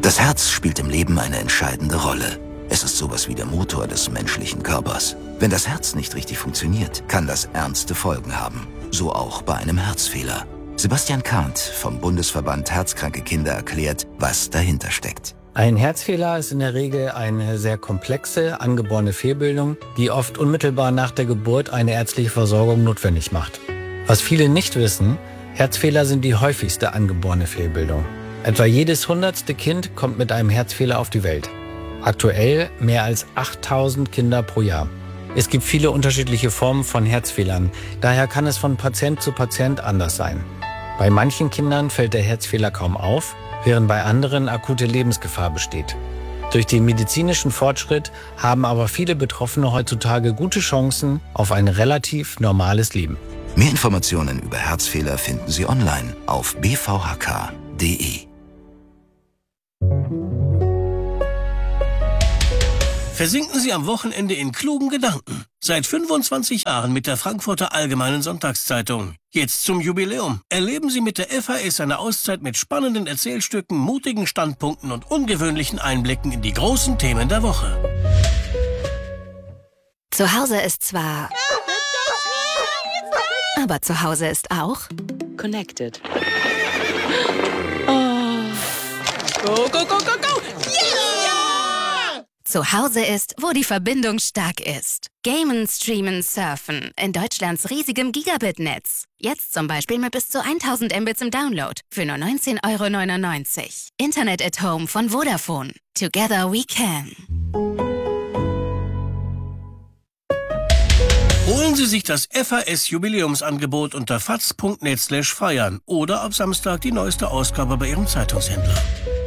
Das Herz spielt im Leben eine entscheidende Rolle. Es ist sowas wie der Motor des menschlichen Körpers. Wenn das Herz nicht richtig funktioniert, kann das ernste Folgen haben. So auch bei einem Herzfehler. Sebastian Kahnt vom Bundesverband Herzkranke Kinder erklärt, was dahinter steckt. Ein Herzfehler ist in der Regel eine sehr komplexe, angeborene Fehlbildung, die oft unmittelbar nach der Geburt eine ärztliche Versorgung notwendig macht. Was viele nicht wissen, Herzfehler sind die häufigste angeborene Fehlbildung. Etwa jedes 100. Kind kommt mit einem Herzfehler auf die Welt. Aktuell mehr als 8000 Kinder pro Jahr. Es gibt viele unterschiedliche Formen von Herzfehlern, daher kann es von Patient zu Patient anders sein. Bei manchen Kindern fällt der Herzfehler kaum auf, während bei anderen akute Lebensgefahr besteht. Durch den medizinischen Fortschritt haben aber viele Betroffene heutzutage gute Chancen auf ein relativ normales Leben. Mehr Informationen über Herzfehler finden Sie online auf bvhk.de. Versinken Sie am Wochenende in klugen Gedanken. Seit 25 Jahren mit der Frankfurter Allgemeinen Sonntagszeitung. Jetzt zum Jubiläum. Erleben Sie mit der FAS eine Auszeit mit spannenden Erzählstücken, mutigen Standpunkten und ungewöhnlichen Einblicken in die großen Themen der Woche. Zu Hause ist zwar... aber zu Hause ist auch... Connected. Go, go, go, go, go! Zu Hause ist, wo die Verbindung stark ist. Gamen, Streamen, Surfen in Deutschlands riesigem Gigabit-Netz. Jetzt zum Beispiel mit bis zu 1000 Mbits im Download für nur 19,99 €. Internet at Home von Vodafone. Together we can. Holen Sie sich das FAS-Jubiläumsangebot unter faz.net/feiern oder ab Samstag die neueste Ausgabe bei Ihrem Zeitungshändler.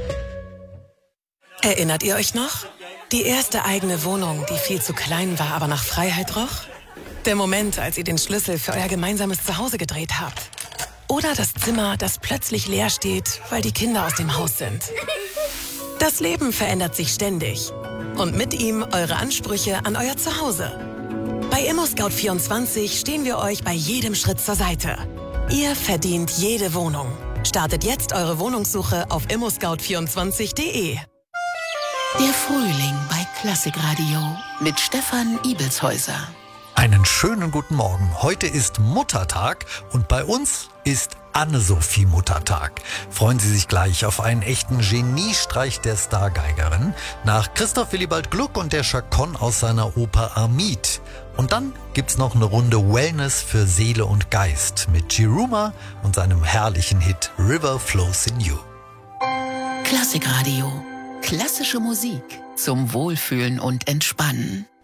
Erinnert ihr euch noch? Die erste eigene Wohnung, die viel zu klein war, aber nach Freiheit roch? Der Moment, als ihr den Schlüssel für euer gemeinsames Zuhause gedreht habt. Oder das Zimmer, das plötzlich leer steht, weil die Kinder aus dem Haus sind. Das Leben verändert sich ständig. Und mit ihm eure Ansprüche an euer Zuhause. Bei ImmoScout24 stehen wir euch bei jedem Schritt zur Seite. Ihr verdient jede Wohnung. Startet jetzt eure Wohnungssuche auf immoscout24.de. Der Frühling bei Klassikradio mit Stefan Ibelshäuser. Einen schönen guten Morgen. Heute ist Muttertag und bei uns ist Anne-Sophie Muttertag. Freuen Sie sich gleich auf einen echten Geniestreich der Stargeigerin nach Christoph Willibald Gluck und der Chacon aus seiner Oper Armide. Und dann gibt's noch eine Runde Wellness für Seele und Geist mit Jiruma und seinem herrlichen Hit River Flows in You. Klassikradio. Klassische Musik zum Wohlfühlen und Entspannen.